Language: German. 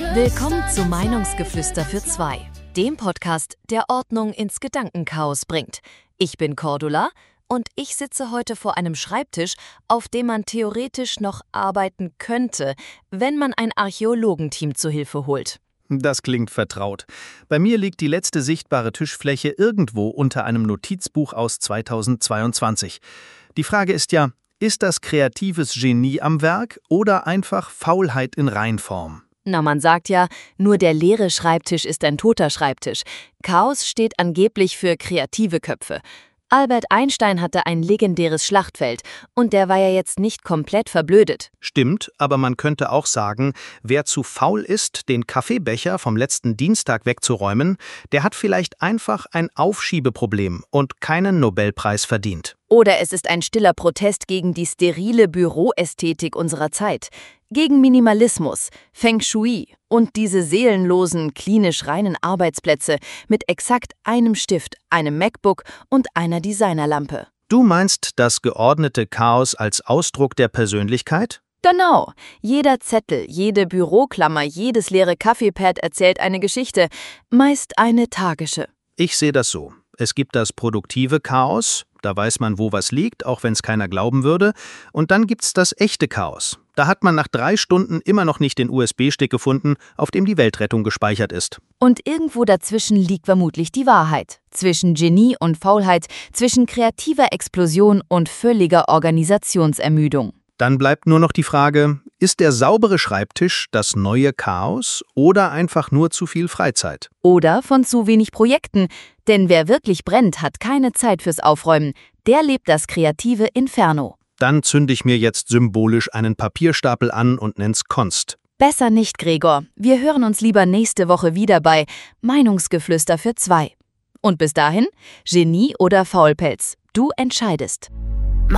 Willkommen zu Meinungsgeflüster für zwei, dem Podcast, der Ordnung ins Gedankenchaos bringt. Ich bin Cordula und ich sitze heute vor einem Schreibtisch, auf dem man theoretisch noch arbeiten könnte, wenn man ein Archäologenteam zu Hilfe holt. Das klingt vertraut. Bei mir liegt die letzte sichtbare Tischfläche irgendwo unter einem Notizbuch aus 2022. Die Frage ist ja, ist das kreatives Genie am Werk oder einfach Faulheit in Reinform? Na, man sagt ja, nur der leere Schreibtisch ist ein toter Schreibtisch. Chaos steht angeblich für kreative Köpfe. Albert Einstein hatte ein legendäres Schlachtfeld und der war ja jetzt nicht komplett verblödet. Stimmt, aber man könnte auch sagen, wer zu faul ist, den Kaffeebecher vom letzten Dienstag wegzuräumen, der hat vielleicht einfach ein Aufschiebeproblem und keinen Nobelpreis verdient. Oder es ist ein stiller Protest gegen die sterile Büroästhetik unserer Zeit. Gegen Minimalismus, Feng Shui und diese seelenlosen, klinisch reinen Arbeitsplätze mit exakt einem Stift, einem MacBook und einer Designerlampe. Du meinst das geordnete Chaos als Ausdruck der Persönlichkeit? Genau. Jeder Zettel, jede Büroklammer, jedes leere Kaffeepad erzählt eine Geschichte, meist eine tragische. Ich sehe das so. Es gibt das produktive Chaos, da weiß man, wo was liegt, auch wenn es keiner glauben würde. Und dann gibt's das echte Chaos. Da hat man nach 3 Stunden immer noch nicht den USB-Stick gefunden, auf dem die Weltrettung gespeichert ist. Und irgendwo dazwischen liegt vermutlich die Wahrheit. Zwischen Genie und Faulheit, zwischen kreativer Explosion und völliger Organisationsermüdung. Dann bleibt nur noch die Frage, ist der saubere Schreibtisch das neue Chaos oder einfach nur zu viel Freizeit? Oder von zu wenig Projekten, denn wer wirklich brennt, hat keine Zeit fürs Aufräumen. Der lebt das kreative Inferno. Dann zünde ich mir jetzt symbolisch einen Papierstapel an und nenn's Konst. Besser nicht, Gregor. Wir hören uns lieber nächste Woche wieder bei Meinungsgeflüster für zwei. Und bis dahin, Genie oder Faulpelz, du entscheidest.